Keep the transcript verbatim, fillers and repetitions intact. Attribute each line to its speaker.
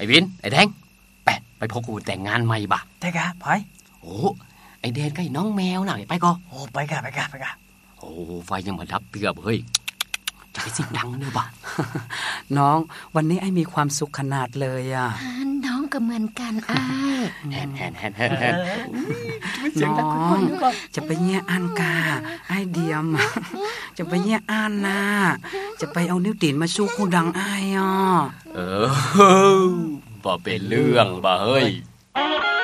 Speaker 1: อ้วินไอ้แดงแปะไปพบกูแต่งงานใหม่บ่ะ
Speaker 2: ได้กะไป
Speaker 1: โอ้ไอ้เดนกับไอ้น้องแมวน่ะไปก็
Speaker 2: โอ้ไปกะไปกะไปกะ
Speaker 1: โอ้ไฟยังมาดับเตือบเฮ้ยจะไปสิดังเด้อบ่ะ
Speaker 3: น้องวันนี้ไอ้มีความสุขขนาดเลยอ่ะ
Speaker 4: น้องก็เหมือนกันอ้าย
Speaker 1: แฮนแฮนแฮนแฮนแฮน
Speaker 3: น้องจะไปเงี้ยอ่านกาไอ้เดียมจะไปเงี้ยอ่านนะจะไปเอานิ้วตีนมาสู้คู่ดังไอ้อ่ะ
Speaker 1: เออบ่เป็นเรื่องบ่เฮ้ย